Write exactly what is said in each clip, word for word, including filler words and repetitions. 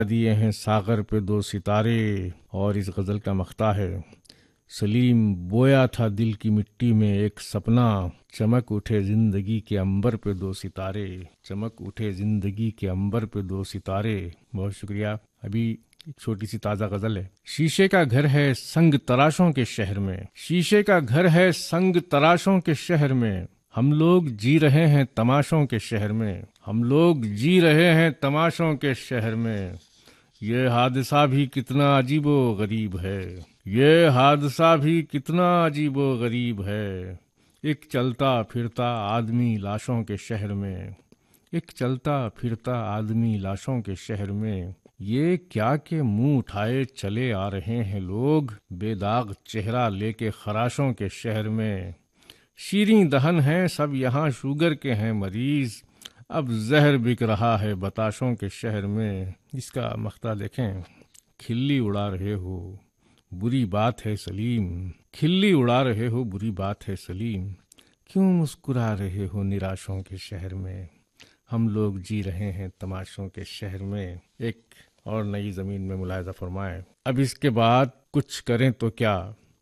دیے ہیں ساغر پہ دو ستارے. اور اس غزل کا مقطع ہے: سلیم بویا تھا دل کی مٹی میں ایک سپنا، چمک اٹھے زندگی کے عنبر پہ دو ستارے. چمک اٹھے زندگی کے عنبر پہ دو ستارے. بہت شکریہ. ابھی ایک چھوٹی سی تازہ غزل ہے. شیشے کا گھر ہے سنگ تراشوں کے شہر میں، شیشے کا گھر ہے سنگ تراشوں کے شہر میں، ہم لوگ جی رہے ہیں تماشوں کے شہر میں، ہم لوگ جی رہے ہیں تماشوں کے شہر میں. یہ حادثہ بھی کتنا عجیب و غریب ہے، یہ حادثہ بھی کتنا عجیب و غریب ہے. ایک چلتا پھرتا آدمی لاشوں کے شہر میں، ایک چلتا پھرتا آدمی لاشوں کے شہر میں. یہ کیا کہ منہ اٹھائے چلے آ رہے ہیں لوگ، بے داغ چہرہ لے کے خراشوں کے شہر میں. شیریں دہن ہیں سب یہاں شوگر کے ہیں مریض، اب زہر بک رہا ہے بتاشوں کے شہر میں. اس کا مقطع دیکھیں: کھلی اڑا رہے ہو بری بات ہے سلیم، کھلی اڑا رہے ہو بری بات ہے سلیم، کیوں مسکرا رہے ہو نراشوں کے شہر میں، ہم لوگ جی رہے ہیں تماشوں کے شہر میں. ایک اور نئی زمین میں ملاحظہ فرمائیں: اب اس کے بعد کچھ کریں تو کیا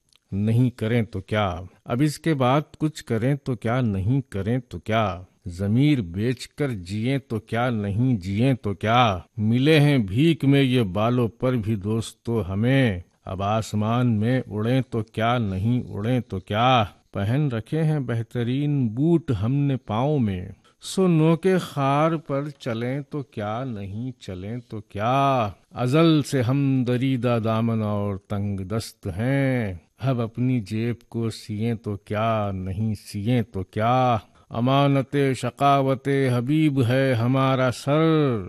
نہیں کریں تو کیا، اب اس کے بعد کچھ کریں تو کیا نہیں کریں تو کیا، ضمیر بیچ کر جئیں تو کیا نہیں جئیں تو کیا، ملے ہیں بھیک میں یہ بالوں پر بھی دوستو ہمیں، اب آسمان میں اڑیں تو کیا نہیں اڑیں تو کیا، پہن رکھے ہیں بہترین بوٹ ہم نے پاؤں میں، سو نو کے خار پر چلیں تو کیا نہیں چلیں تو کیا، ازل سے ہم دریدہ دامن اور تنگ دست ہیں، اب اپنی جیب کو سیئیں تو کیا نہیں سیئیں تو کیا، امانت شقاوت حبیب ہے ہمارا سر،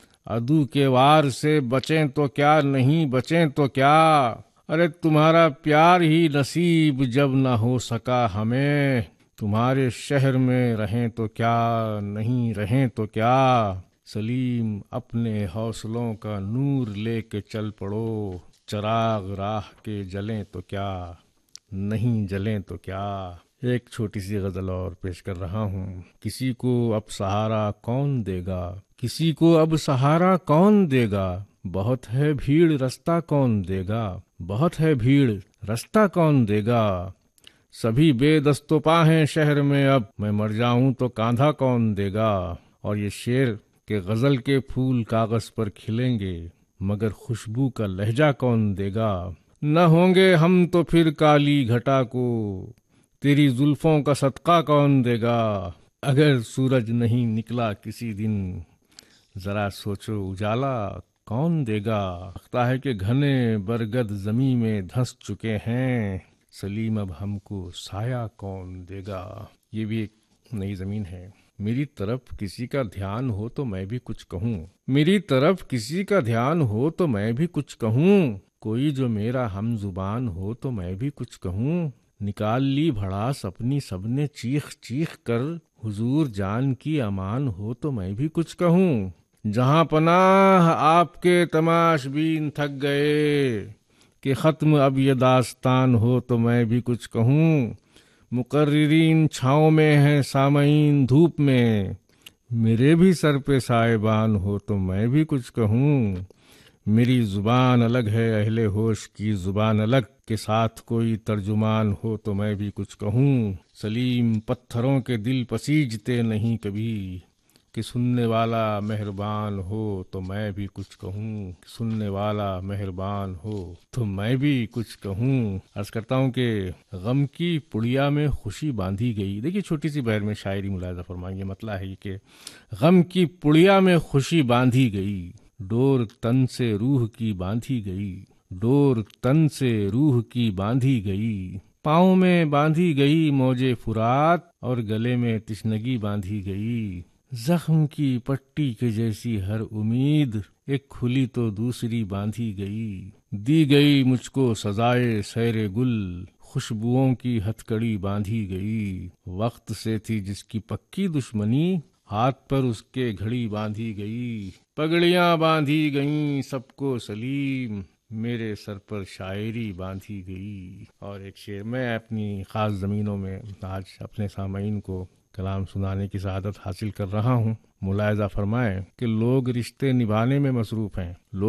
عدو کے وار سے بچیں تو کیا نہیں بچیں تو کیا، ارے تمہارا پیار ہی نصیب جب نہ ہو سکا ہمیں، تمہارے شہر میں رہیں تو کیا نہیں رہیں تو کیا. سلیم اپنے حوصلوں کا نور لے کے چل پڑو، چراغ راہ کے جلیں تو کیا نہیں جلیں تو کیا. ایک چھوٹی سی غزل اور پیش کر رہا ہوں: کسی کو اب سہارا کون دے گا، کسی کو اب سہارا کون دے گا، بہت ہے بھیڑ رستہ کون دے گا، بہت ہے بھیڑ رستہ کون دے گا، سبھی بے دست و پا ہیں شہر میں اب، میں مر جاؤں تو کاندھا کون دے گا. اور یہ شعر کہ غزل کے پھول کاغذ پر کھلیں گے مگر خوشبو کا لہجہ کون دے گا، نہ ہوں گے ہم تو پھر کالی گھٹا کو، تیری زلفوں کا صدقہ کون دے گا، اگر سورج نہیں نکلا کسی دن ذرا سوچو اجالا کون دے گا. لگتا ہے کہ گھنے برگد زمیں میں دھنس چکے ہیں، سلیم اب ہم کو سایہ کون دے گا. یہ بھی ایک نئی زمین ہے. میری طرف کسی کا دھیان ہو تو میں بھی کچھ کہوں، میری طرف کسی کا دھیان ہو تو میں بھی کچھ کہوں، کوئی جو میرا ہم زبان ہو تو میں بھی کچھ کہوں، نکال لی بھڑاس اپنی سب نے چیخ چیخ کر، حضور جان کی امان ہو تو میں بھی کچھ کہوں، جہاں پناہ آپ کے تماش بین تھک گئے، کہ ختم اب یہ داستان ہو تو میں بھی کچھ کہوں، مقررین چھاؤں میں ہیں سامعین دھوپ میں، میرے بھی سر پہ سائبان ہو تو میں بھی کچھ کہوں، میری زبان الگ ہے اہل ہوش کی زبان الگ، کے ساتھ کوئی ترجمان ہو تو میں بھی کچھ کہوں، سلیم پتھروں کے دل پسیجتے نہیں کبھی، کہ سننے والا مہربان ہو تو میں بھی کچھ کہوں، سننے والا مہربان ہو تو میں بھی کچھ کہوں. عرض کرتا ہوں کہ غم کی پڑیا میں خوشی باندھی گئی. دیکھیے چھوٹی سی بہر میں شاعری ملاحظہ فرمائیں. مطلب ہے کہ غم کی پڑیا میں خوشی باندھی گئی، ڈور تن سے روح کی باندھی گئی، ڈور تن سے روح کی باندھی گئی، پاؤں میں باندھی گئی موجے فرات، اور گلے میں تشنگی باندھی گئی، زخم کی پٹی کے جیسی ہر امید، ایک کھلی تو دوسری باندھی گئی، دی گئی مجھ کو سزائے سیر گل، خوشبوؤں کی ہتھ کڑی باندھی گئی، وقت سے تھی جس کی پکی دشمنی، ہاتھ پر اس کے گھڑی باندھی گئی، پگڑیاں باندھی گئیں سب کو سلیم، میرے سر پر شاعری باندھی گئی. اور ایک شعر میں اپنی خاص زمینوں میں آج اپنے سامعین کو کلام سنانے کی سعادت حاصل کر رہا ہوں، ملاحظہ فرمائیں کہ لوگ رشتے نبھانے میں مصروف ہیں، لوگ